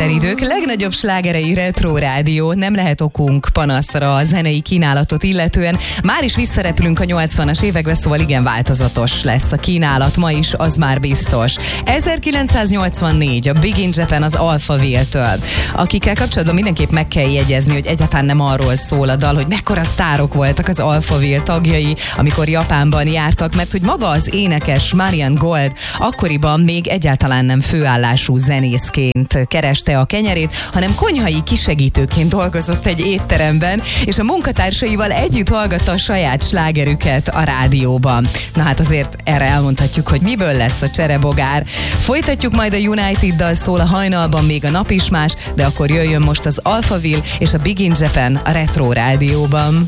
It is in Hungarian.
idők legnagyobb slágerei Retro Rádió, nem lehet okunk panaszra a zenei kínálatot illetően. Már is visszarepülünk a 80-as évekbe, szóval igen változatos lesz a kínálat ma is, az már biztos. 1984, a Big in Japan az Alphaville-től, akikkel kapcsolatban mindenképp meg kell jegyezni, hogy egyáltalán nem arról szól a dal, hogy mekkora sztárok voltak az Alphaville tagjai, amikor Japánban jártak, mert hogy maga az énekes Marian Gold akkoriban még egyáltalán nem főállású zenészként kereste a kenyerét, hanem konyhai kisegítőként dolgozott egy étteremben, és a munkatársaival együtt hallgatta a saját slágerüket a rádióban. Na hát azért erre elmondhatjuk, hogy miből lesz a cserebogár. Folytatjuk majd a United-dal, szól a hajnalban még a nap is más, de akkor jöjjön most az Alphaville és a Big in Japan a Retro Rádióban.